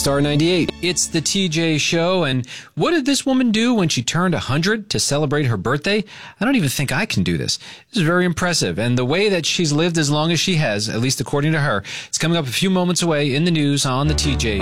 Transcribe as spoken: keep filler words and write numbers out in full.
Star ninety-eight. It's the T J Show, and what did this woman do when she turned one hundred to celebrate her birthday? I don't even think I can do this. This is very impressive, and the way that she's lived as long as she has, at least according to her, it's coming up a few moments away in the news on the T J